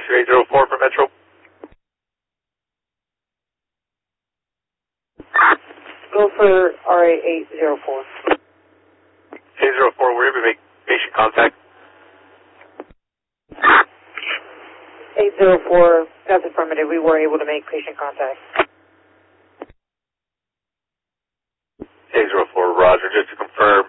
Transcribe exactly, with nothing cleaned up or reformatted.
two eight zero four for Metro. Go for R A eight zero four. eight zero four, we're able to make patient contact. eight zero four, that's affirmative. We were able to make patient contact. eight zero four, Roger. Just to confirm,